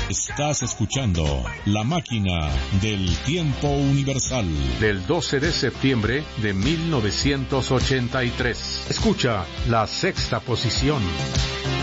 Estás escuchando La Máquina del Tiempo Universal. Del 12 de septiembre de 1983. Escucha la sexta posición.